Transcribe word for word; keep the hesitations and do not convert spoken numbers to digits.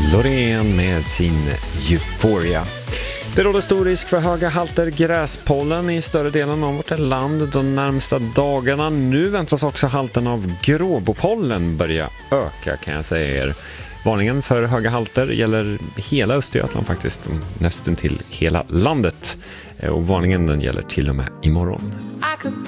Loreen med sin Euphoria. Det råder stor risk för höga halter gräspollen i större delen av vårt land de närmsta dagarna. Nu väntas också halten av gråbopollen börja öka, kan jag säga er. Varningen för höga halter gäller hela Östergötland faktiskt, nästan till hela landet. Och varningen den gäller till och med imorgon.